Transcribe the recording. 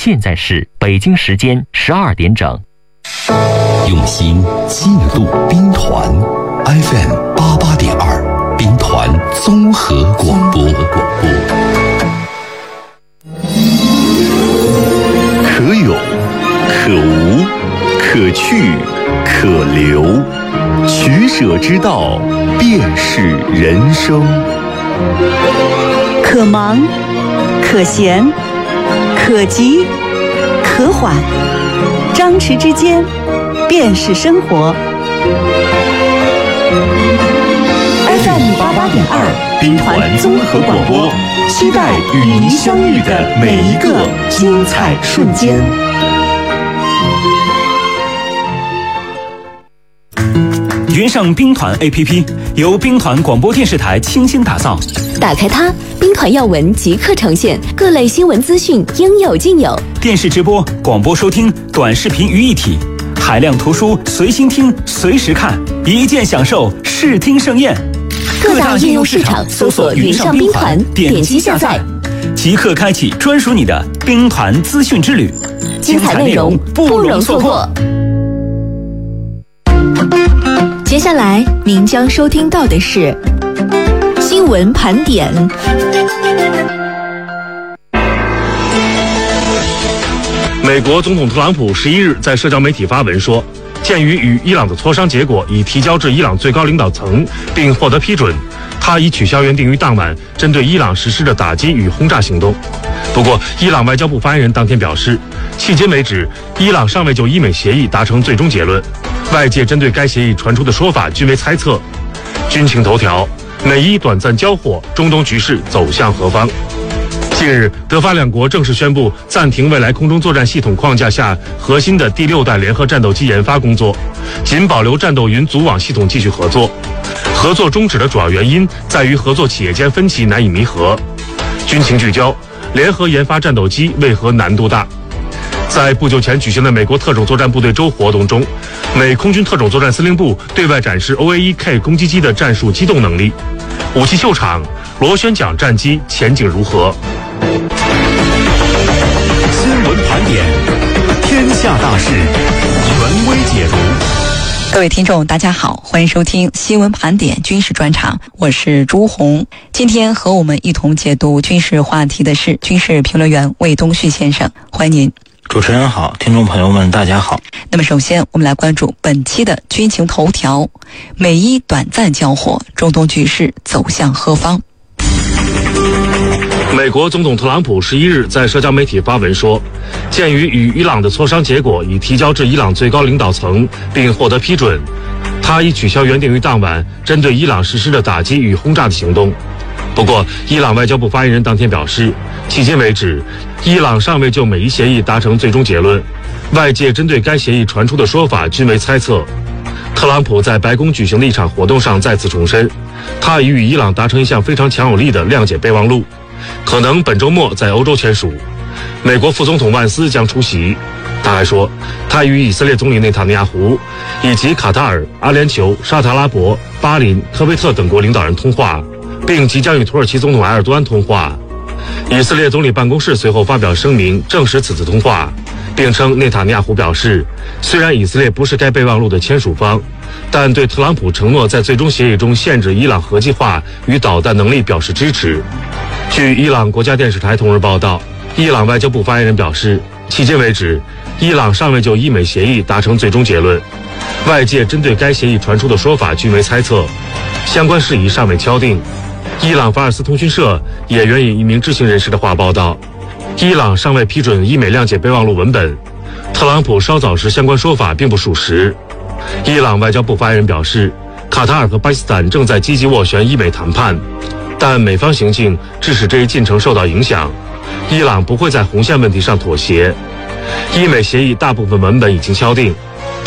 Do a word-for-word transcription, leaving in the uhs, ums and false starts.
现在是北京时间十二点整。 用心记录兵团 F M 八八点二，兵团综合广播。可有可无，可去可留，取舍之道便是人生。 可忙可闲可急可缓，张弛之间便是生活。F M 八八点二，兵团综合广播，期待与您相遇的每一个精彩瞬间。 云上兵团 A P P 由兵团广播电视台倾心打造， 打开它，兵团要闻即刻呈现，各类新闻资讯应有尽有。 电视直播、广播收听、短视频于一体，海量图书随心听、随时看，一键享受视听盛宴。 各大应用市场搜索云上兵团，点击下载， 即刻开启专属你的兵团资讯之旅， 精彩内容不容错过。接下来您将收听到的是新闻盘点。 美国总统特朗普十一日在社交媒体发文说，鉴于与伊朗的磋商结果已提交至伊朗最高领导层并获得批准，他已取消原定于当晚针对伊朗实施的打击与轰炸行动。不过，伊朗外交部发言人当天表示，迄今为止，伊朗尚未就伊美协议达成最终结论，外界针对该协议传出的说法均为猜测。军情头条：美伊短暂交火，中东局势走向何方？近日，德法两国正式宣布暂停未来空中作战系统框架下核心的第六代联合战斗机研发工作，仅保留战斗云组网系统继续合作。合作终止的主要原因在于合作企业间分歧难以弥合。军情聚焦：联合研发战斗机为何难度大？在不久前举行的美国特种作战部队周活动中，美空军特种作战司令部对外展示 O A 一 K 攻击机的战术机动能力。武器秀场，螺旋桨战机前景如何？ 新闻盘点，天下大事，权威解读。 各位听众大家好，欢迎收听新闻盘点军事专场，我是朱红。今天和我们一同解读军事话题的是军事评论员魏东旭先生，欢迎您。 主持人好，听众朋友们大家好。 那么首先我们来关注本期的军情头条：美伊短暂交火，中东局势走向何方？ 美国总统特朗普十一日在社交媒体发文说，鉴于与伊朗的磋商结果已提交至伊朗最高领导层并获得批准，他已取消原定于当晚针对伊朗实施的打击与轰炸的行动。不过，伊朗外交部发言人当天表示，迄今为止，伊朗尚未就美伊协议达成最终结论，外界针对该协议传出的说法均为猜测。特朗普在白宫举行的一场活动上再次重申，他已与伊朗达成一项非常强有力的谅解备忘录，可能本周末在欧洲签署。美国副总统万斯将出席。他还说，他与以色列总理内塔尼亚胡以及卡塔尔、阿联酋、沙特阿拉伯、巴林、科威特等国领导人通话，并即将与土耳其总统埃尔多安通话。以色列总理办公室随后发表声明证实此次通话，并称内塔尼亚胡表示，虽然以色列不是该备忘录的签署方，但对特朗普承诺在最终协议中限制伊朗核计划与导弹能力表示支持。据伊朗国家电视台同日报道，伊朗外交部发言人表示，迄今为止，伊朗尚未就伊美协议达成最终结论，外界针对该协议传出的说法均为猜测，相关事宜尚未敲定。伊朗法尔斯通讯社也援引一名知情人士的话报道，伊朗尚未批准伊美谅解备忘录文本，特朗普稍早时相关说法并不属实。伊朗外交部发言人表示，卡塔尔和巴基斯坦正在积极斡旋伊美谈判，但美方行径致使这一进程受到影响，伊朗不会在红线问题上妥协。伊美协议大部分文本已经敲定，